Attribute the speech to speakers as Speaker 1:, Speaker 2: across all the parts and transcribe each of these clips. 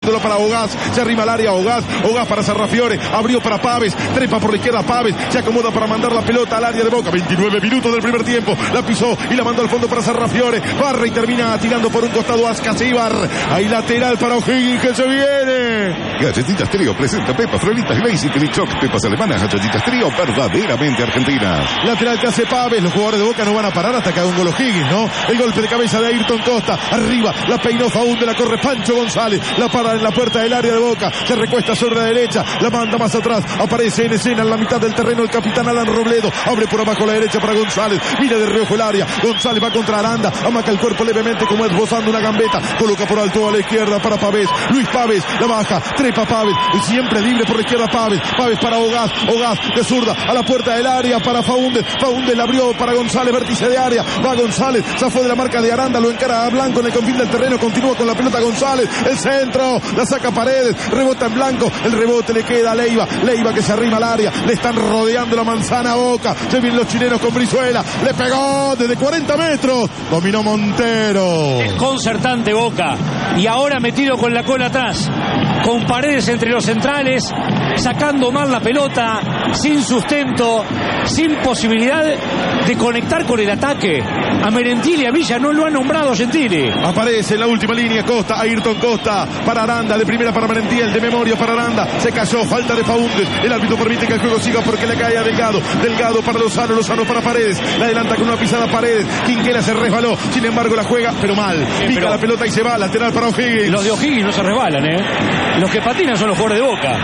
Speaker 1: Para Ogaz, se arrima al área Ogaz para Sarrafiore, abrió para Paves, trepa por la izquierda Paves, se acomoda para mandar la pelota al área de Boca. 29 minutos del primer tiempo, la pisó y la mandó al fondo para Sarrafiore, barra y termina tirando por un costado Ascasíbar. Hay lateral para O'Higgins que se viene.
Speaker 2: Galletitas Trío presenta pepas frolitas Glaze y Telichoc, pepas alemanas, galletitas Trío verdaderamente argentinas.
Speaker 1: Lateral que hace Paves, los jugadores de Boca no van a parar hasta que haga un gol O'Higgins, ¿no? El golpe de cabeza de Ayrton Costa, arriba, la peinó Faúnde, la corre Pancho González, la para en la puerta del área de Boca, se recuesta sobre la derecha, la manda más atrás, aparece en escena en la mitad del terreno el capitán Alan Robledo, abre por abajo la derecha para González, mira de reojo el área, González va contra Aranda, amaca el cuerpo levemente como esbozando una gambeta, coloca por alto a la izquierda para Pavés, Luis Pavés, la baja, trepa Pavés, siempre libre por la izquierda Pavés para Ogaz de zurda a la puerta del área para Faúnde la abrió para González, vértice de área, va González, zafó de la marca de Aranda, lo encara a Blanco en el confín del terreno, continúa con la pelota González, el centro, la saca Paredes, rebota en Blanco, el rebote le queda a Leiva que se arrima al área, le están rodeando la manzana a Boca, se vienen los chilenos con Brizuela, le pegó desde 40 metros, dominó Montero.
Speaker 3: Desconcertante Boca, y ahora metido con la cola atrás, con Paredes entre los centrales, sacando mal la pelota, sin sustento, sin posibilidad de conectar con el ataque. A Merentiel y a Villa no lo ha nombrado Gentili.
Speaker 1: Aparece en la última línea Costa, Ayrton Costa para Aranda, de primera para Merentiel, de memoria para Aranda, se cayó, falta de Faúndez, el árbitro permite que el juego siga porque le cae a Delgado para Lozano para Paredes, la adelanta con una pisada Paredes, Quinquela se resbaló, sin embargo la juega, pero mal, pica la pelota y se va, lateral para O'Higgins.
Speaker 3: Los de O'Higgins no se resbalan, los que patinan son los jugadores de Boca.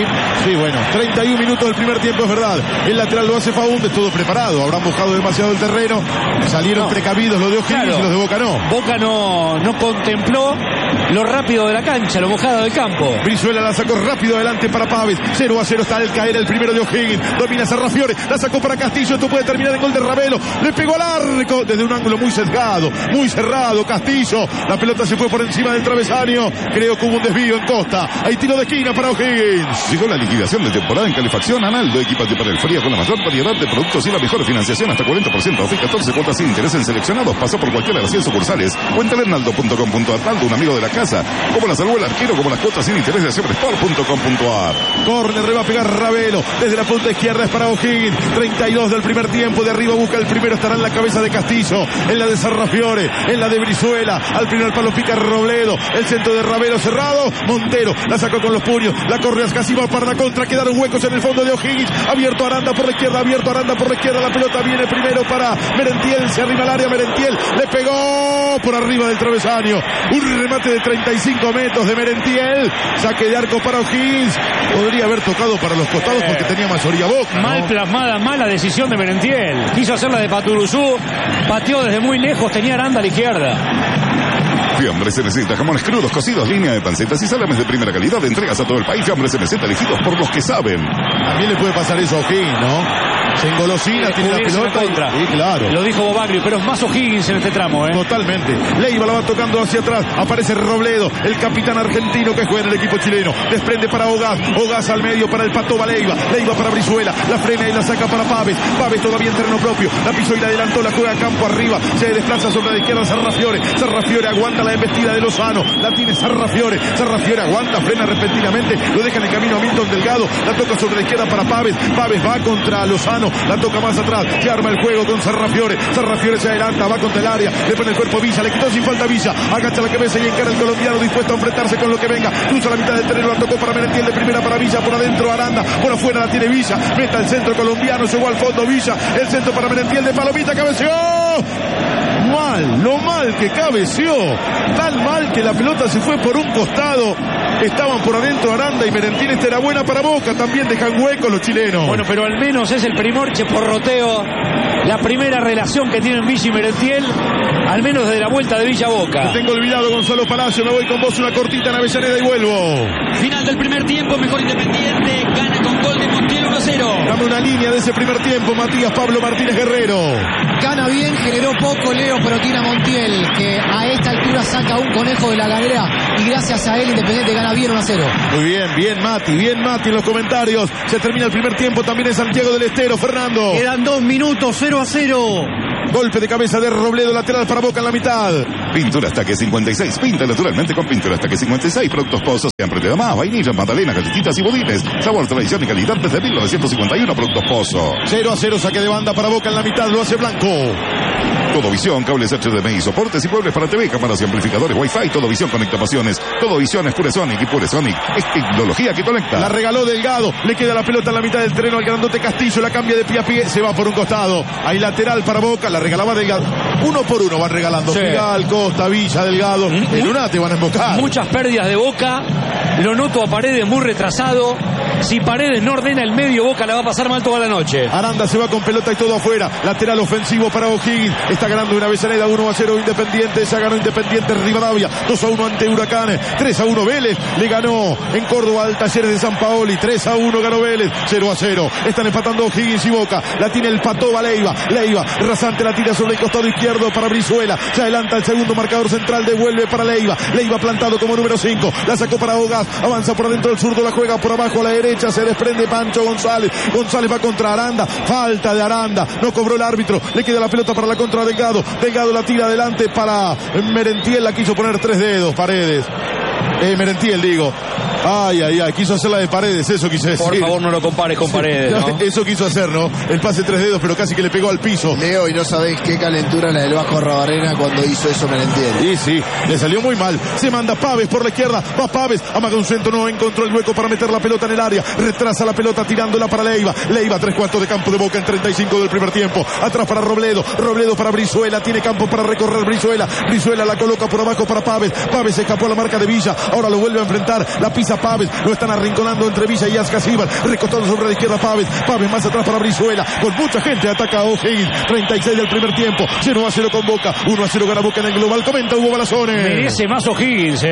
Speaker 1: Y sí, bueno, 31 minutos del primer tiempo, es verdad, el lateral lo hace Faúndez, todo preparado, habrán buscado demasiado el terreno, salieron precavidos los de O'Higgins, claro, y los de Boca no.
Speaker 3: Boca no contempló lo rápido de la cancha, lo mojado del campo.
Speaker 1: Brizuela la sacó rápido adelante para Paves, 0-0 está el caer el primero de O'Higgins, domina Sarrafiore, la sacó para Castillo, esto puede terminar en gol de Ravelo, le pegó al arco desde un ángulo muy sesgado, muy cerrado, Castillo, la pelota se fue por encima del travesaño, creo que hubo un desvío en Costa, hay tiro de esquina para O'Higgins.
Speaker 2: Llegó la liquidación de temporada en calefacción Analdo, equipate para el frío con la mayor variedad de productos y la mejor financiación hasta 40% off y 14 cuotas sin interés en seleccionados. Pasó por cualquiera de las 100 sucursales. Cuéntale en naldo.com.ar. Naldo, un amigo de la casa. Como la salvó el arquero, como las cuotas sin interés de siempresport.com.ar.
Speaker 1: Córner, le va a pegar Ravelo. Desde la punta izquierda es para O'Higgins. 32 del primer tiempo. De arriba busca el primero. Estará en la cabeza de Castillo. En la de Sarrafiore. En la de Brizuela. Al primer palo pica Robledo. El centro de Ravelo cerrado. Montero la sacó con los puños. La corre Ascasíbar para la contra. Quedaron huecos en el fondo de O'Higgins. Abierto Aranda por la izquierda. La pelota viene primero para Merentiel. Se arrima al área. Merentiel le pegó por arriba del travesaño. Un remate de 35 metros de Merentiel. Saque de arco para O'Higgins. Podría haber tocado para los costados porque tenía mayoría Boca, ¿no?
Speaker 3: Mal plasmada, mala decisión de Merentiel. Quiso hacerla de Paturuzú. Pateó desde muy lejos. Tenía Aranda a la izquierda.
Speaker 2: Fiambres MZ, jamones crudos, cocidos, línea de pancetas y salames de primera calidad. Entregas a todo el país. Fiambres MZ, elegidos por los que saben.
Speaker 1: También le puede pasar eso a O'Higgins, ¿no? Se engolosina, tiene la pelota
Speaker 3: contra.
Speaker 1: Y claro.
Speaker 3: Lo dijo Bobaglio, pero es más O'Higgins en este tramo,
Speaker 1: Totalmente. Leiva la va tocando hacia atrás. Aparece Robledo, el capitán argentino que juega en el equipo chileno. Desprende para Ogaz. Ogaz al medio para el Pato Leiva. Leiva para Brizuela. La frena y la saca para Paves. Paves todavía en terreno propio. La pisó y la adelantó. La juega a campo arriba. Se desplaza sobre la izquierda Sarrafiore. Sarrafiore aguanta la embestida de Lozano. La tiene Sarrafiore. Sarrafiore aguanta, frena repentinamente. Lo deja en el camino a Milton Delgado. La toca sobre la izquierda para Paves. Paves va contra Lozano. La toca más atrás. Se arma el juego con Sarrafiore. Sarrafiore se adelanta. Va contra el área. Le pone el cuerpo a Villa. Le quitó sin falta Villa. Agacha la cabeza y encara el colombiano dispuesto a enfrentarse con lo que venga. Cruza la mitad del terreno. La tocó para Merentiel de primera para Villa. Por adentro Aranda. Por afuera la tiene Villa. Meta el centro colombiano. Llegó al fondo Villa. El centro para Merentiel de Palomita. Cabeceó. Mal. Lo mal que cabeceó. Tan mal que la pelota se fue por un costado. Estaban por adentro Aranda y Merentiel. Esta era buena para Boca. También dejan huecos los chilenos.
Speaker 3: Bueno, pero al menos es el primer cheporroteo. La primera relación que tienen Villa y Merentiel, al menos desde la vuelta de Villa Boca.
Speaker 1: Te tengo olvidado, Gonzalo Palacio. Me voy con vos una cortita en Avellaneda y vuelvo.
Speaker 4: Final del primer tiempo, mejor Independiente. Gana con gol de Montiel 1-0.
Speaker 1: Dame una línea de ese primer tiempo, Matías Pablo Martínez Guerrero.
Speaker 5: Gana bien, generó poco Leo, pero tiene a Montiel, que a esta altura saca un conejo de la galera y gracias a él Independiente gana bien 1-0.
Speaker 1: Muy bien, bien Mati en los comentarios. Se termina el primer tiempo también en Santiago del Estero, Fernando.
Speaker 6: Quedan 2 minutos, 0-0.
Speaker 1: Golpe de cabeza de Robledo, lateral para Boca en la mitad.
Speaker 2: Pintura Estaque 56. Pinta naturalmente con Pintura Estaque 56. Productos Pozos, siempre te da más. Vainilla, magdalena, galletitas y budines. Sabor, tradición y calidad desde 1951. Productos Pozo.
Speaker 1: 0-0, saque de banda para Boca en la mitad, lo hace Blanco.
Speaker 2: Todovisión, cables HDMI, soportes y muebles para TV, cámaras y amplificadores Wi-Fi. Todovisión conecta pasiones. Todovisión es Puresonic y Puresonic es tecnología que conecta.
Speaker 1: La regaló Delgado, le queda la pelota en la mitad del terreno al grandote Castillo, la cambia de pie a pie, se va por un costado. Hay lateral para Boca, la regalaba Delgado. Uno por uno van regalando.
Speaker 3: Sí.
Speaker 1: Figal, Costa, Villa, Delgado. En una te van a embocar.
Speaker 3: Muchas pérdidas de Boca. Lo noto a Paredes muy retrasado. Si Paredes no ordena el medio, Boca la va a pasar mal toda la noche.
Speaker 1: Aranda se va con pelota y todo afuera. Lateral ofensivo para O'Higgins. Está ganando una Avellaneda 1-0 Independiente. Ya ganó Independiente Rivadavia. 2-1 ante Huracanes. 3-1 Vélez. Le ganó en Córdoba al Talleres de San Paoli. 3-1 ganó Vélez. 0-0. Están empatando O'Higgins y Boca. La tiene el Patoba Leiva. Leiva rasante la tira sobre el costado izquierdo para Brizuela. Se adelanta el segundo marcador central. Devuelve para Leiva. Leiva plantado como número 5. La sacó para Ogaz. Avanza por adentro el zurdo. La juega por abajo a la derecha. Se desprende Pancho González. González va contra Aranda. Falta de Aranda. No cobró el árbitro. Le queda la pelota para la contra Delgado. Delgado la tira adelante para Merentiel. La quiso poner 3 dedos. Paredes. Merentiel, digo. Ay, quiso hacer la de Paredes, eso quiso decir.
Speaker 3: Por favor, no lo compares con Paredes, ¿no?
Speaker 1: Eso quiso hacer, ¿no? El pase 3 dedos, pero casi que le pegó al piso.
Speaker 6: Leo, y no sabéis qué calentura la del Vasco Rabarrena cuando hizo eso Merentiel.
Speaker 1: Y sí, le salió muy mal. Se manda Paves por la izquierda, va Paves, amaga un centro, no encontró el hueco para meter la pelota en el área. Retrasa la pelota tirándola para Leiva. Leiva, 3/4 de campo de Boca en 35 del primer tiempo. Atrás para Robledo, Robledo para Brizuela, tiene campo para recorrer Brizuela. Brizuela la coloca por abajo para Paves. Paves escapó a la marca de Villa, ahora lo vuelve a enfrentar, la pisa Paves, lo están arrinconando entre Villa y Ascasíbar, recostado sobre la izquierda Paves más atrás para Brizuela, con mucha gente ataca a O'Higgins, 36 del primer tiempo, 0-0 con Boca, 1-0 gana Boca en el global, comenta Hugo Balazones.
Speaker 3: Merece más O'Higgins,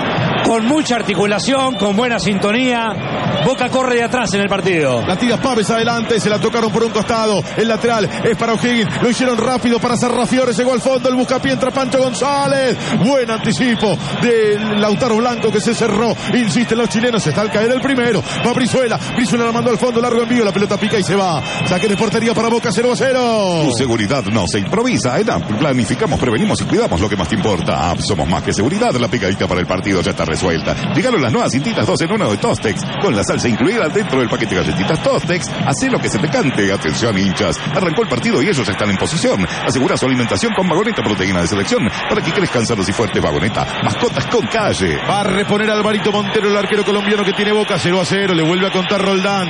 Speaker 3: con mucha articulación, con buena sintonía. Boca corre de atrás en el partido.
Speaker 1: La tira Paves adelante, se la tocaron por un costado, el lateral es para O'Higgins, lo hicieron rápido para Sarrafiore, llegó al fondo, el buscapié entra Pancho González, buen anticipo de Lautaro Blanco que se cerró, insisten los chilenos, está al caer el primero, va Brizuela la mandó al fondo, largo envío, la pelota pica y se va, saque de portería para Boca, 0-0.
Speaker 2: Tu seguridad no se improvisa, en AMP planificamos, prevenimos y cuidamos lo que más te importa. AMP somos más que seguridad, la picadita para el partido ya está resuelta. Llegaron las nuevas cintitas 2 en 1 de Tostex, con la salsa incluida dentro del paquete de galletitas Tostex. Hacé lo que se te cante, atención hinchas, arrancó el partido y ellos están en posición. Asegura su alimentación con Vagoneta, proteína de selección, para que crezcan sanos y fuertes. Vagoneta, mascotas con calle.
Speaker 1: Va a reponer a Alvarito Montero, el arquero colombiano que tiene Boca, 0-0, le vuelve a contar Roldán.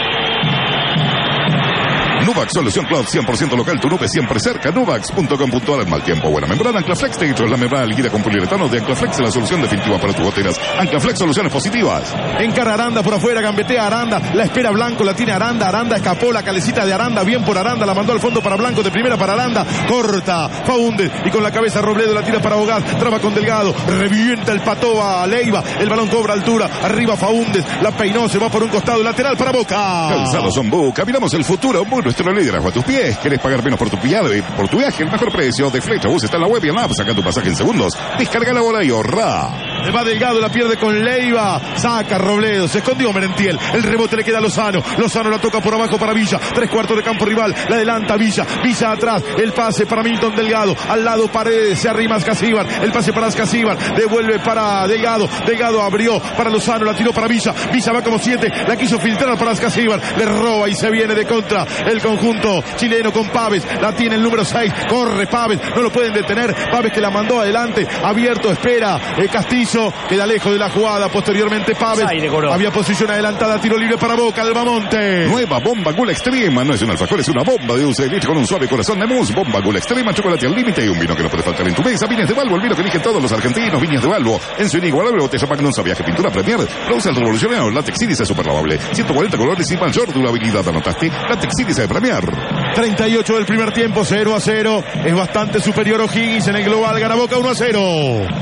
Speaker 2: Nuvax, solución cloud 100% local, tu nube siempre cerca. Nuvax.com.ar. En mal tiempo, buena membrana. Anclaflex te hecho la membrana líquida con poliuretano de Anclaflex, la solución definitiva para tus goteras. Anclaflex, soluciones positivas.
Speaker 1: Encara Aranda por afuera, gambetea Aranda, la espera Blanco, la tiene Aranda, Aranda escapó, la calecita de Aranda, bien por Aranda, la mandó al fondo para Blanco, de primera para Aranda, corta, Faúndez, y con la cabeza Robledo la tira para Ogaz, traba con Delgado, revienta el Pato a Leiva, el balón cobra altura, arriba Faúndez, la peinó, se va por un costado, lateral para Boca.
Speaker 2: Calzados son Boca, miramos el futuro, nuestro liderazgo a tus pies. ¿Querés pagar menos por tu viaje? El mejor precio de Flechbus está en la web y en la app. Saca tu pasaje en segundos. Descarga ahora y ahorra.
Speaker 1: Le va Delgado, la pierde con Leiva, saca Robledo, se escondió Merentiel, el rebote le queda a Lozano la toca por abajo para Villa, 3/4 de campo rival, la adelanta Villa atrás, el pase para Milton Delgado, al lado Paredes, se arrima Ascasíbar, el pase para Ascasíbar, devuelve para Delgado abrió para Lozano, la tiró para Villa va como 7, la quiso filtrar para Ascasíbar, le roba y se viene de contra el conjunto chileno con Paves, la tiene el número 6, corre Paves, no lo pueden detener, Paves que la mandó adelante, abierto, espera Castillo, queda lejos de la jugada, posteriormente Paves, había posición adelantada, tiro libre para Boca, Albamonte.
Speaker 2: Nueva Bomba Gula Extrema, no es un alfajor, es una bomba de dulce de leche con un suave corazón de mousse. Bomba Gula Extrema, chocolate al límite y un vino que no puede faltar en tu mesa. Viñas de Balbo, el vino que eligen todos los argentinos. Viñas de Balbo, en su inigualable botella Magnum Sabiaje Pintura Premier, produce el revolucionario látex índice super lavable, 140 colores y mayor durabilidad. ¿Anotaste? Látex índice de Premier.
Speaker 1: 38 del primer tiempo, 0-0, es bastante superior O'Higgins en el global, gana Boca 1-0.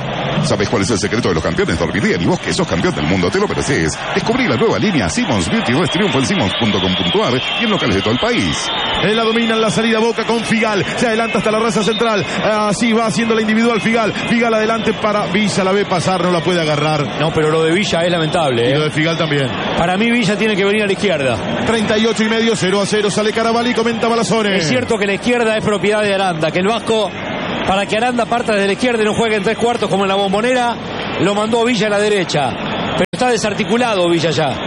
Speaker 2: ¿Sabes cuál es el secreto de los campeones? Dormir bien. Y vos que sos campeón del mundo, te lo mereces. Descubrí la nueva línea Simmons Beauty Rest Triunfo en simmons.com.ar y en locales de todo el país.
Speaker 1: Él la domina en la salida Boca con Figal. Se adelanta hasta la raza central. Así va haciendo la individual Figal. Figal adelante para Villa. La ve pasar, no la puede agarrar.
Speaker 3: No, pero lo de Villa es lamentable.
Speaker 1: Y lo de Figal también.
Speaker 3: Para mí Villa tiene que venir a la izquierda.
Speaker 1: 38,5, 0-0. Sale Carabalí, comenta Balazone.
Speaker 3: Es cierto que la izquierda es propiedad de Aranda, que el Vasco, para que Aranda parta desde la izquierda y no juegue en 3/4 como en la Bombonera, lo mandó a Villa a la derecha. Pero está desarticulado Villa ya.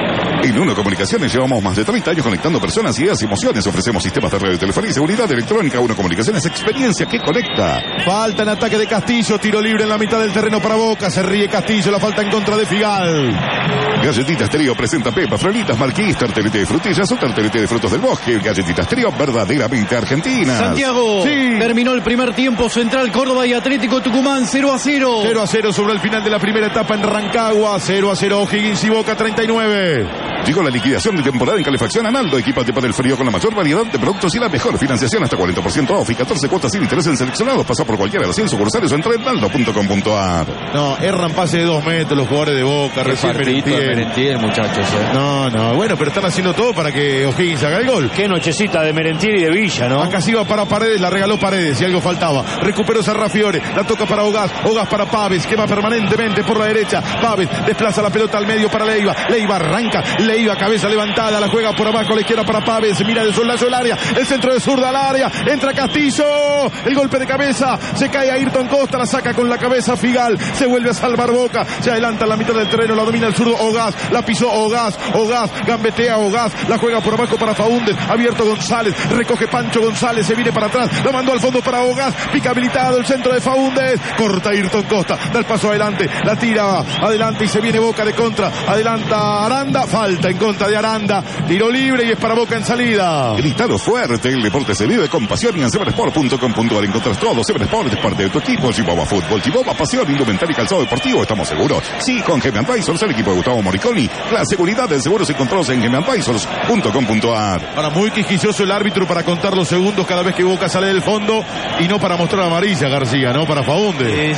Speaker 2: En Uno Comunicaciones llevamos más de 30 años conectando personas, ideas y emociones. Ofrecemos sistemas de radiotelefonía y seguridad electrónica. Uno Comunicaciones, experiencia que conecta.
Speaker 1: Falta en ataque de Castillo, tiro libre en la mitad del terreno para Boca. Se ríe Castillo, la falta en contra de Figal.
Speaker 2: Galletitas Trío presenta Pepa, Frolitas, Marquís, tartelete de frutillas o tartelete de frutos del bosque. Galletitas Trío, verdaderamente argentinas.
Speaker 7: Santiago,
Speaker 1: sí.
Speaker 7: Terminó el primer tiempo. Central Córdoba y Atlético Tucumán 0-0.
Speaker 1: 0-0 sobre el final de la primera etapa en Rancagua. 0-0 O'Higgins y Boca 39.
Speaker 2: Llegó la liquidación de temporada en calefacción Analdo. Equípate para el frío con la mayor variedad de productos y la mejor financiación hasta 40% off y 14 cuotas sin interés en seleccionados. Pasa por cualquiera de las 100 sucursales o entra en analdo.com.ar.
Speaker 1: No, erran pase de 2 metros los jugadores de Boca. Recién
Speaker 6: Merentiel, muchachos.
Speaker 1: No, bueno, pero están haciendo todo para que O'Higgins haga el gol.
Speaker 3: Qué nochecita de Merentiel y de Villa, ¿no?
Speaker 1: Acá se iba para Paredes, la regaló Paredes y algo faltaba. Recuperó Sarrafiore, la toca para Ogaz para Pávez, que va permanentemente por la derecha. Pávez desplaza la pelota al medio para Leiva. Leiva arranca, Leiva cabeza levantada, la juega por abajo a la izquierda para Pávez. Mira de solazo el área, el centro de zurda al área. Entra Castillo, el golpe de cabeza. Se cae Ayrton Costa, la saca con la cabeza Figal. Se vuelve a salvar Boca. Se adelanta en la mitad del terreno, la domina el zurdo Ogaz. La pisó Ogaz, gambetea Ogaz. La juega por abajo para Faúndez. Abierto González, recoge Pancho González. Se viene para atrás, lo mandó al fondo para Ogaz. Pica habilitado el centro de Faúndez. Corta Ayrton Costa, da el paso adelante. La tira adelante y se viene Boca de contra. Adelanta Aranda, falta en contra de Aranda. Tiro libre y es para Boca en salida.
Speaker 2: Gritalo fuerte, el deporte se vive con pasión y en sevensport.com.ar encontrás todo. Seven Sport es parte de tu equipo. Chihuahua Fútbol, Chihuahua Pasión, indumentaria y calzado deportivo, estamos seguros. Sí, con Gemi Advisors, el equipo de Gustavo Moriconi. La seguridad del seguro se encontró en gemiadvisors.com.ar.
Speaker 1: Ahora muy quisquilloso el árbitro para contar los segundos cada vez que Boca sale del fondo y no para mostrar amarilla García, no para Faúndez.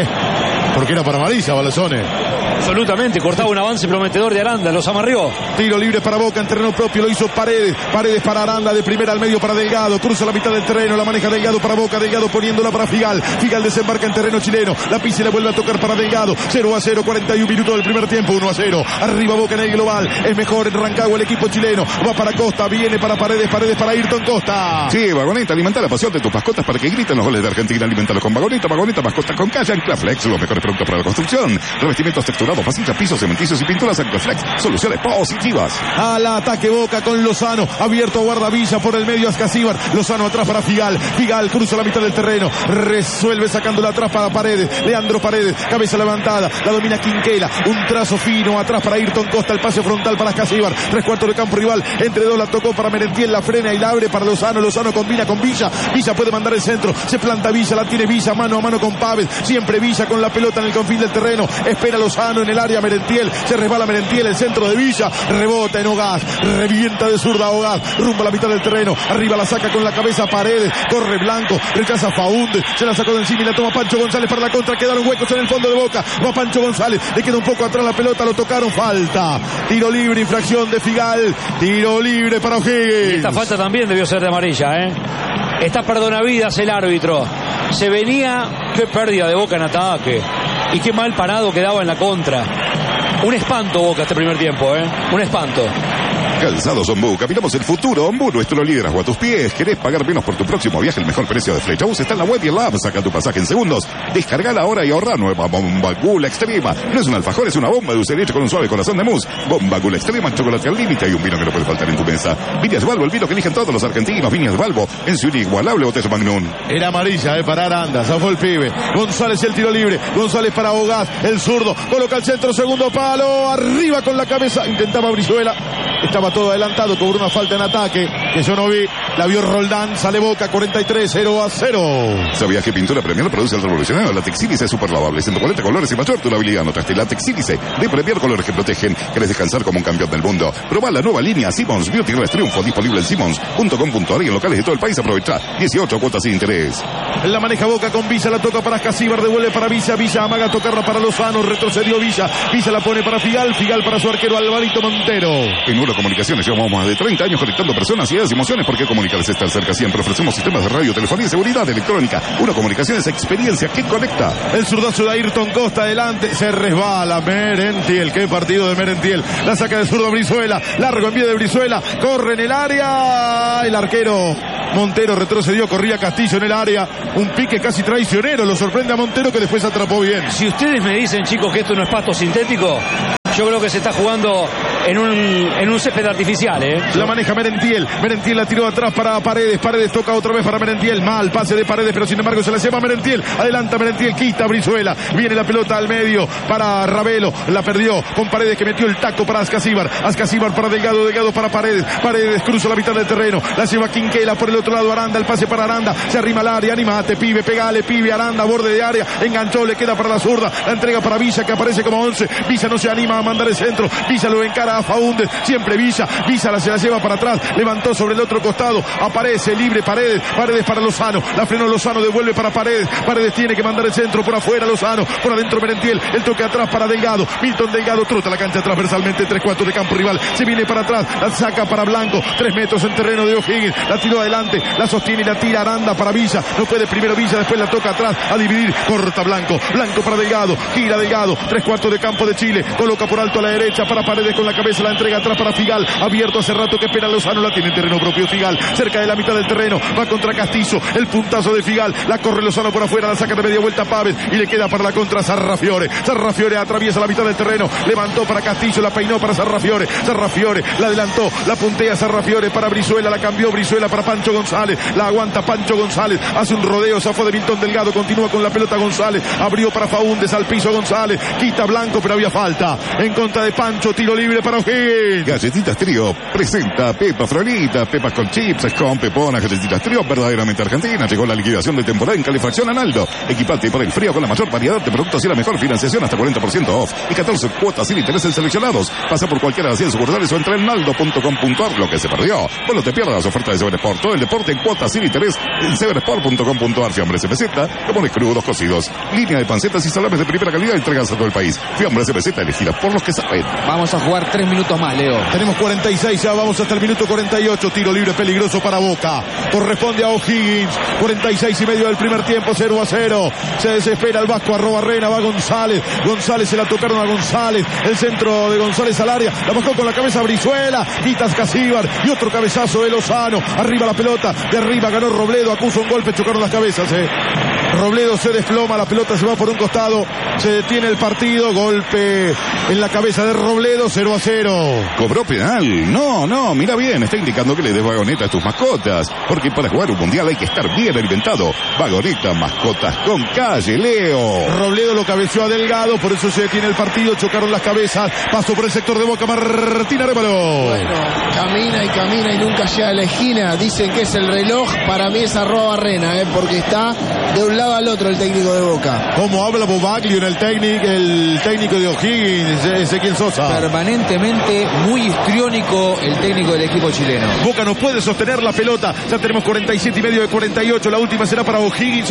Speaker 1: Porque era para amarilla, Balazone.
Speaker 3: Absolutamente, cortaba un avance prometedor de Aranda, los amarrió.
Speaker 1: Tiro libre para Boca en terreno propio, lo hizo Paredes. Paredes para Aranda, de primera al medio para Delgado. Cruza la mitad del terreno, la maneja Delgado para Boca. Delgado poniéndola para Figal. Figal desembarca en terreno chileno. La pisa y la vuelve a tocar para Delgado. 0-0, 41 minutos del primer tiempo, 1-0. Arriba Boca en el global. Es mejor en Rancagua el equipo chileno. Va para Costa, viene para Paredes, Paredes para Ayrton Costa.
Speaker 2: Sí, Vagoneta, alimenta la pasión de tus mascotas para que griten los goles de Argentina. Aliméntalos con Vagoneta, mascotas con Calla, Anclaflex, los mejores productos para la construcción. Revestimientos texturados, vasillas, pisos, cementicios y pinturas Anclaflex. Soluciones positivas.
Speaker 1: Al ataque Boca con Lozano. Abierto Guardavilla por el medio Ascasíbar. Lozano atrás para Figal. Figal cruza la mitad del terreno. Resuelve sacándola atrás para Paredes. Leandro Paredes, cabeza levantada. La domina Quinquela. Un trazo fino atrás para Ayrton Costa. El pase frontal para Ascasíbar. 3/4 de campo rival. Entre dos la tocó para Merentiel. La frena y la abre para Lozano. Lozano combina con Villa. Villa puede mandar el centro. Se planta Villa. La tiene Villa mano a mano con Pávez. Siempre Villa con la pelota en el confín del terreno. Espera Lozano en el área. Merentiel. Se resbala Merentiel. El centro de Villa. Rebota en Ogaz. Revienta de zurda Ogaz. Rumbo a la mitad del terreno. Arriba la saca con la cabeza Paredes. Corre Blanco. Rechaza Faúndez. Se la sacó de encima y la toma Pancho González para la contra. Quedaron huecos en el fondo de Boca. Va Pancho González. Le queda un poco atrás la pelota. Lo tocaron. Falta. Tiro libre. Infracción de Figal. Tiro libre para O'Higgins.
Speaker 3: Y esta falta también debió ser de amarilla, ¿eh? Está perdonavidas el árbitro. Se venía. Qué pérdida de Boca en ataque. Y qué mal parado quedaba en la contra. Un espanto Boca este primer tiempo, ¿eh? Un espanto.
Speaker 2: Calzados Ombú, caminamos el futuro. Ombú, nuestro liderazgo a tus pies. ¿Querés pagar menos por tu próximo viaje? El mejor precio de Flechabús está en la web y en la app. Saca tu pasaje en segundos. Descargala ahora y ahorra. Nueva Bomba Gula Extrema. No es un alfajor, es una bomba de dulce de leche con un suave corazón de mousse. Bomba Gula Extrema, chocolate al límite y un vino que no puede faltar en tu mesa. Viñas Balbo, el vino que eligen todos los argentinos. Viñas Balbo, en su inigualable botella Magnum.
Speaker 1: Era amarilla, para Aranda. Zafó el pibe. González el tiro libre. González para Ogaz. El zurdo. Coloca el centro, segundo palo. Arriba con la cabeza. Intentaba Brizuela. Estaba todo adelantado. Cobró una falta en ataque que yo no vi. La vio Roldán, sale Boca, 43-0-0.
Speaker 2: ¿Sabías que Pintura Premier produce el revolucionario látex sílice super lavable, 140 colores y mayor durabilidad? Notaste látex sílice de Premier, colores que protegen. ¿Querés descansar como un campeón del mundo? Probá la nueva línea Simmons Beauty Rest Triunfo, disponible en simmons.com.ar y en locales de todo el país. Aprovecha 18 cuotas sin interés.
Speaker 1: La maneja Boca con Villa, la toca para Ascasíbar, devuelve para Villa, Villa amaga tocarla para Lozano, retrocedió Villa, Villa la pone para Figal, Figal para su arquero Alvarito Montero.
Speaker 2: En Uro Comunicaciones llevamos más de 30 años conectando personas, ideas y emociones. ¿Por qué comunicarles estar cerca siempre? Ofrecemos sistemas de radio, telefonía y seguridad electrónica. Uro Comunicaciones, experiencia que conecta.
Speaker 1: El zurdazo de Ayrton Costa adelante, se resbala Merentiel, qué partido de Merentiel, la saca de zurdo Brizuela, largo envío de Brizuela, corre en el área, el arquero Montero retrocedió, corría Castillo en el área, un pique casi traicionero, lo sorprende a Montero que después atrapó bien.
Speaker 3: Si ustedes me dicen, chicos, que esto no es pasto sintético, yo creo que se está jugando en un césped artificial,
Speaker 1: La maneja Merentiel, Merentiel la tiró atrás para Paredes, Paredes toca otra vez para Merentiel, mal pase de Paredes, pero sin embargo se la lleva Merentiel, adelanta Merentiel, quita Brizuela, viene la pelota al medio para Ravelo, la perdió con Paredes que metió el taco para Ascasíbar, Ascasíbar para Delgado, Delgado para Paredes, Paredes cruza la mitad del terreno, la lleva Quinquela por el otro lado, Aranda, el pase para Aranda, se arrima al área, animate, pibe, pegale, pibe, Aranda, borde de área, enganchó, le queda para la zurda, la entrega para Villa que aparece como 11, Villa no se anima a mandar el centro, Villa lo encara a Faúndez, siempre Villa se la lleva para atrás, levantó sobre el otro costado, aparece libre Paredes, Paredes para Lozano, la frenó Lozano, devuelve para Paredes, Paredes tiene que mandar el centro por afuera Lozano, por adentro Merentiel, el toque atrás para Delgado, Milton Delgado trota la cancha transversalmente, 3/4 de campo rival, se viene para atrás, la saca para Blanco, 3 metros en terreno de O'Higgins, la tiró adelante, la sostiene y la tira Aranda para Villa, no puede primero Villa, después la toca atrás, a dividir, corta Blanco, Blanco para Delgado, gira Delgado, 3/4 de campo de Chile, coloca por alto a la derecha para Paredes con la cabeza, la entrega atrás para Figal, abierto hace rato que espera Lozano, la tiene en terreno propio Figal, cerca de la mitad del terreno, va contra Castillo, el puntazo de Figal, la corre Lozano por afuera, la saca de media vuelta Pávez y le queda para la contra Sarrafiore, Sarrafiore atraviesa la mitad del terreno, levantó para Castillo, la peinó para Sarrafiore, Sarrafiore la adelantó, la puntea Sarrafiore para Brizuela, la cambió Brizuela para Pancho González, la aguanta Pancho González, hace un rodeo, zafó de Milton Delgado, continúa con la pelota González, abrió para Faúndez, al piso González, quita Blanco pero había falta, en contra de Pancho, tiro libre para O'Higgins.
Speaker 2: Galletitas Trío presenta Pepa Florita, pepas con chips, con peponas, galletitas Trío verdaderamente argentina. Llegó la liquidación de temporada en calefacción Analdo. Equipate para el frío con la mayor variedad de productos y la mejor financiación hasta 40% off y 14 cuotas sin intereses seleccionados. Pasa por cualquiera de las 100 sucursales o entra en naldo.com.ar. Lo que se perdió, pues no te pierdas las ofertas de Seven Sport. Todo el deporte en cuotas sin interés en sevensport.com.ar. Fiambres CPZ, jamones crudos, cocidos, línea de pancetas y salames de primera calidad entregas a todo el país. Fiambres CPZ, elegidas por los que saben.
Speaker 6: Vamos a jugar 3 minutos más, Leo.
Speaker 1: Tenemos 46, ya vamos hasta el minuto 48. Tiro libre peligroso para Boca. Corresponde a O'Higgins. 46 y medio del primer tiempo, 0-0. Se desespera el Vasco, Arrobarrena, va González. González se la tocaron a González. El centro de González al área. La bajó con la cabeza Brizuela. Quita Ascasíbar. Y otro cabezazo de Lozano. Arriba la pelota. De arriba ganó Robledo. Acusa un golpe. Chocaron las cabezas. Robledo se desploma. La pelota se va por un costado. Se detiene el partido. Golpe en la cabeza de Robledo. 0-0.
Speaker 2: ¿Cobró penal? No, mira bien, está indicando que le des vagoneta a tus mascotas, porque para jugar un mundial hay que estar bien alimentado. Vagoneta, mascotas con calle, Leo.
Speaker 1: Robledo lo cabeció a Delgado, por eso se detiene el partido, chocaron las cabezas, pasó por el sector de Boca, Martín Arévalo.
Speaker 6: Bueno, camina y nunca llega a la esquina, dicen que es el reloj, para mí es Arrobarrena, porque está de un lado al otro el técnico de Boca.
Speaker 1: ¿Cómo habla Bobaglio en el técnico de O'Higgins, Ezequiel Sosa?
Speaker 8: Permanentemente muy histriónico el técnico del equipo chileno.
Speaker 1: Boca no puede sostener la pelota, ya tenemos 47 y medio de 48, la última será para O'Higgins,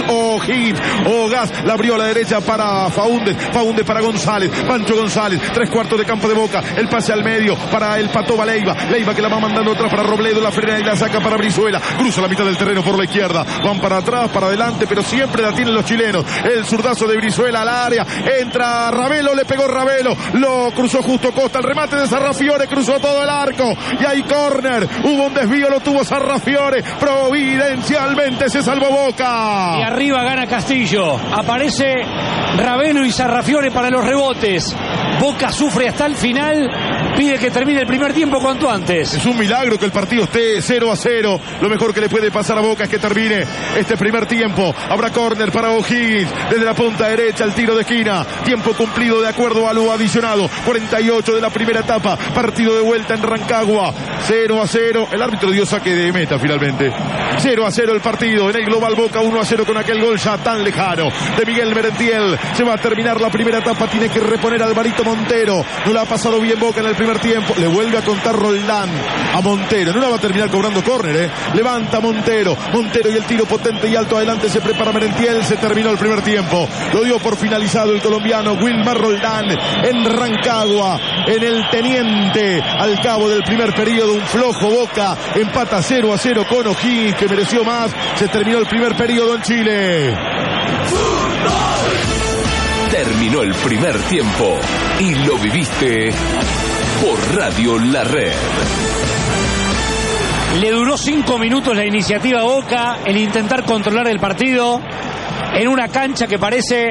Speaker 1: Gas, la abrió a la derecha para Faúndez para González, Pancho González, 3/4 de campo de Boca, el pase al medio para el Pato Leiva que la va mandando atrás para Robledo, la frena y la saca para Brizuela, cruza la mitad del terreno por la izquierda, van para atrás, para adelante, pero siempre la tienen los chilenos, el zurdazo de Brizuela al área, entra Ravelo, le pegó Ravelo, lo cruzó justo Costa, el remate de Sarrafiore, cruzó todo el arco, y hay córner, hubo un desvío, lo tuvo Sarrafiore, providencialmente se salvó Boca.
Speaker 3: Y arriba gana Castillo, aparece Ravelo y Sarrafiore para los rebotes. Boca sufre hasta el final, pide que termine el primer tiempo cuanto antes.
Speaker 1: Es un milagro que el partido esté 0-0. Lo mejor que le puede pasar a Boca es que termine este primer tiempo. Habrá córner para O'Higgins desde la punta derecha, el tiro de esquina. Tiempo cumplido de acuerdo a lo adicionado. 48 de la primera etapa. Partido de vuelta en Rancagua. 0-0. El árbitro dio saque de meta finalmente. 0-0 el partido. En el global Boca 1-0 con aquel gol ya tan lejano de Miguel Merentiel. Se va a terminar la primera etapa. Tiene que reponer Alvarito Montero. No la ha pasado bien Boca en el primer tiempo. Le vuelve a contar Roldán a Montero. No la va a terminar cobrando córner, Levanta Montero y el tiro potente y alto adelante. Se prepara Merentiel. Se terminó el primer tiempo. Lo dio por finalizado el colombiano Wilmar Roldán en Rancagua, en el Teniente. Al cabo del primer periodo, un flojo Boca empata 0-0 con O'Higgins, que mereció más. Se terminó el primer periodo en Chile.
Speaker 9: Terminó el primer tiempo y lo viviste por Radio La Red.
Speaker 3: Le duró 5 minutos la iniciativa a Boca, el intentar controlar el partido en una cancha que parece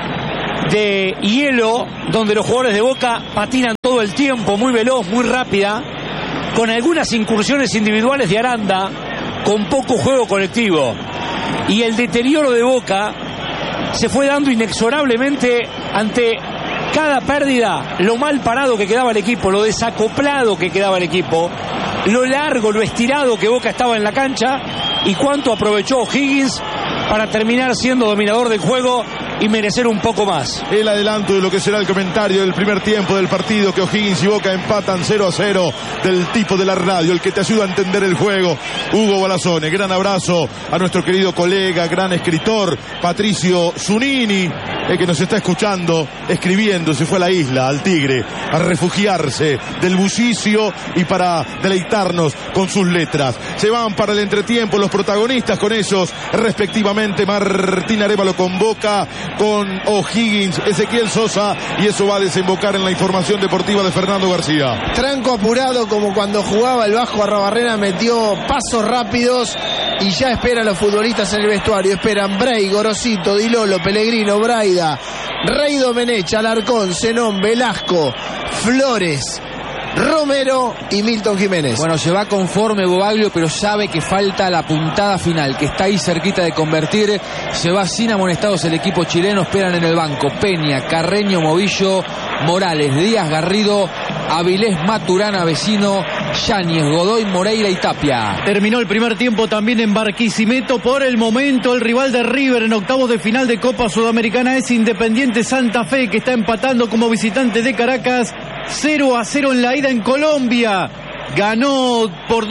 Speaker 3: de hielo, donde los jugadores de Boca patinan todo el tiempo, muy veloz, muy rápida, con algunas incursiones individuales de Aranda, con poco juego colectivo. Y el deterioro de Boca se fue dando inexorablemente ante cada pérdida, lo mal parado que quedaba el equipo, lo desacoplado que quedaba el equipo, lo largo, lo estirado que Boca estaba en la cancha, y cuánto aprovechó O'Higgins para terminar siendo dominador del juego y merecer un poco más.
Speaker 1: El adelanto de lo que será el comentario del primer tiempo del partido, que O'Higgins y Boca empatan 0-0, del tipo de la radio, el que te ayuda a entender el juego, Hugo Balazone. Gran abrazo a nuestro querido colega, gran escritor, Patricio Zunini, que nos está escuchando, escribiendo. Se fue a la isla, al Tigre, a refugiarse del bullicio y para deleitarnos con sus letras. Se van para el entretiempo los protagonistas, con ellos respectivamente Martín Arévalo con Boca, con O'Higgins, Ezequiel Sosa, y eso va a desembocar en la información deportiva de Fernando García.
Speaker 6: Tranco apurado, como cuando jugaba el Vasco Arrobarrena, metió pasos rápidos y ya espera a los futbolistas en el vestuario. Esperan Bray, Gorosito, Di Lolo, Pellegrino, Braida, Rey Domenech, Alarcón, Zenón, Velasco, Flores, Romero y Milton Jiménez.
Speaker 8: Bueno, se va conforme Bobaglio, pero sabe que falta la puntada final, que está ahí cerquita de convertir. Se va sin amonestados el equipo chileno. Esperan en el banco Peña, Carreño, Movillo, Morales, Díaz, Garrido, Avilés, Maturana, Vecino, Yáñez, Godoy, Moreira y Tapia.
Speaker 7: Terminó el primer tiempo también en Barquisimeto. Por el momento, el rival de River en octavos de final de Copa Sudamericana es Independiente Santa Fe, que está empatando como visitante de Caracas 0-0 en la ida en Colombia. Ganó por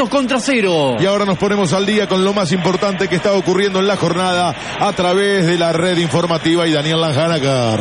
Speaker 7: 2-0.
Speaker 1: Y ahora nos ponemos al día con lo más importante que está ocurriendo en la jornada a través de la red informativa y Daniel Lanjanacar.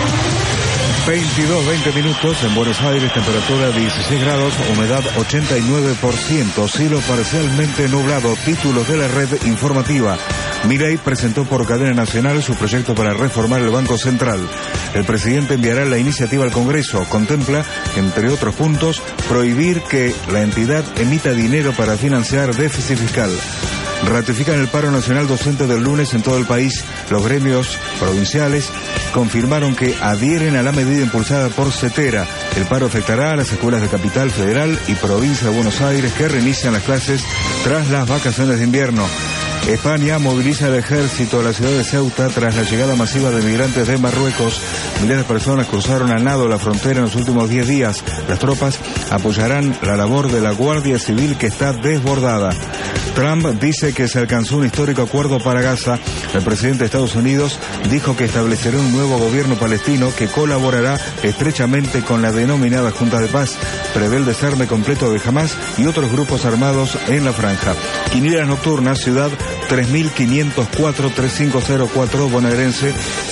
Speaker 10: 22-20 minutos en Buenos Aires, temperatura 16 grados, humedad 89%, cielo parcialmente nublado. Títulos de la red informativa. Milei presentó por cadena nacional su proyecto para reformar el Banco Central. El presidente enviará la iniciativa al Congreso. Contempla, entre otros puntos, prohibir que la entidad emita dinero para financiar déficit fiscal. Ratifican el paro nacional docente del lunes en todo el país. Los gremios provinciales confirmaron que adhieren a la medida impulsada por Cetera. El paro afectará a las escuelas de Capital Federal y Provincia de Buenos Aires, que reinician las clases tras las vacaciones de invierno. España moviliza el ejército a la ciudad de Ceuta tras la llegada masiva de migrantes de Marruecos. Miles de personas cruzaron a nado la frontera en los últimos 10 días. Las tropas apoyarán la labor de la Guardia Civil, que está desbordada. Trump dice que se alcanzó un histórico acuerdo para Gaza. El presidente de Estados Unidos dijo que establecerá un nuevo gobierno palestino que colaborará estrechamente con la denominada Junta de Paz. Prevé el desarme completo de Hamas y otros grupos armados en la franja. Quinielas nocturnas, ciudad 3504-3504, bonaerense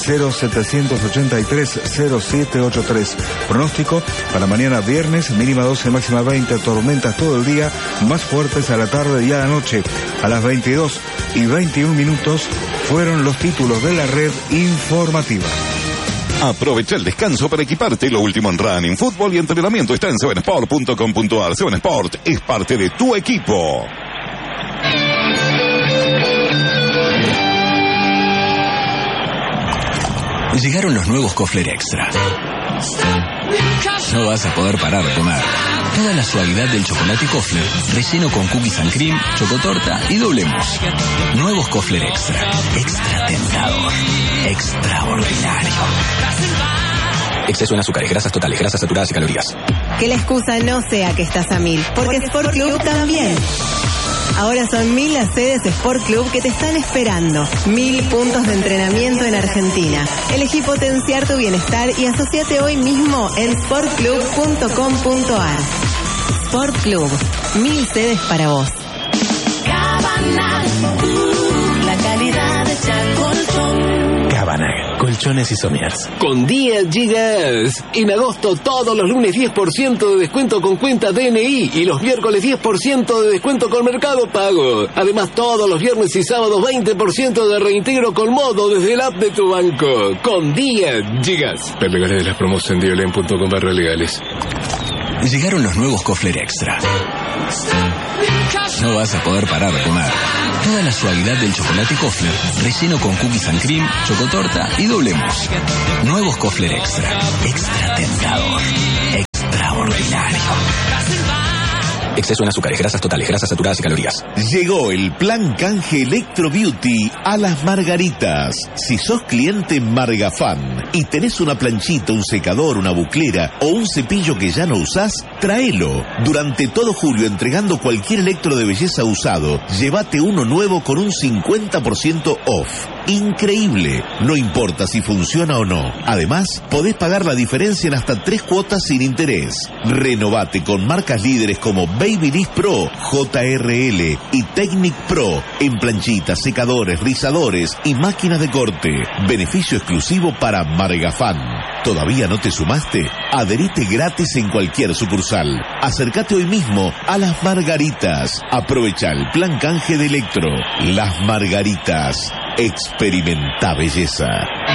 Speaker 10: 0783-0783. Pronóstico para mañana viernes, mínima 12, máxima 20, tormentas todo el día, más fuertes a la tarde y a la noche. A las 22:21 fueron los títulos de la red informativa.
Speaker 2: Aprovecha el descanso para equiparte. Lo último en running, fútbol y entrenamiento está en 7sport.com.ar. 7sport es parte de tu equipo.
Speaker 9: Llegaron los nuevos Kofler Extra.
Speaker 11: No vas a poder parar de comer. Toda la suavidad del chocolate Kofler, relleno con cookies and cream, chocotorta y doble mousse. Nuevos Kofler Extra. Extra tentador. Extraordinario. Exceso en azúcares, grasas totales, grasas saturadas y calorías.
Speaker 12: Que la excusa no sea que estás a 1000, porque Sport Club también. Ahora son 1000 las sedes Sport Club que te están esperando. 1000 puntos de entrenamiento en Argentina. Elegí potenciar tu bienestar y asociate hoy mismo en sportclub.com.ar. Sport Club, 1000 sedes para vos.
Speaker 13: Cabanag, la calidad de Chacolchón.
Speaker 14: Cabanag, colchones y somiers. Con 10 gigas. En agosto todos los lunes 10% de descuento con cuenta DNI y los miércoles 10% de descuento con Mercado Pago. Además todos los viernes y sábados 20% de reintegro con modo desde el app de tu banco. Con 10 gigas.
Speaker 15: Ver legales de las promos en diolen.com/legales.
Speaker 11: Llegaron los nuevos Kofler Extra. No vas a poder parar de comer. Toda la suavidad del chocolate Kofler, relleno con cookies and cream, chocotorta y doble mousse. Nuevos Kofler Extra. Extra tentador. Extraordinario. Exceso en azúcares, grasas totales, grasas saturadas y calorías.
Speaker 16: Llegó el plan canje Electro Beauty a Las Margaritas. Si sos cliente Margafan y tenés una planchita, un secador, una buclera o un cepillo que ya no usás, tráelo. Durante todo julio, entregando cualquier electro de belleza usado, llévate uno nuevo con un 50% off. Increíble. No importa si funciona o no. Además, podés pagar la diferencia en hasta 3 cuotas sin interés. Renovate con marcas líderes como Babyliss Pro, JRL y Technic Pro en planchitas, secadores, rizadores y máquinas de corte. Beneficio exclusivo para Margafan. ¿Todavía no te sumaste? Adherite gratis en cualquier sucursal. Acércate hoy mismo a Las Margaritas. Aprovecha el plan canje de Electro. Las Margaritas. Experimenta belleza.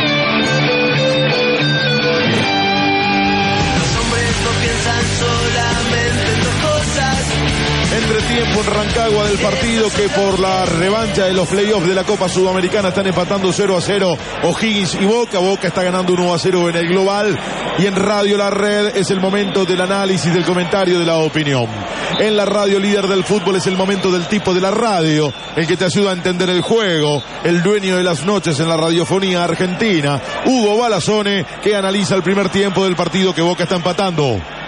Speaker 13: Los hombres no piensan solamente en dos cosas.
Speaker 1: Entretiempo en Rancagua del partido que por la revancha de los playoffs de la Copa Sudamericana están empatando 0-0 O'Higgins y Boca. Boca está ganando 1-0 en el global. Y en Radio La Red es el momento del análisis, del comentario, de la opinión. En la radio líder del fútbol es el momento del tipo de la radio, el que te ayuda a entender el juego, el dueño de las noches en la radiofonía argentina, Hugo Balazone, que analiza el primer tiempo del partido que Boca está empatando.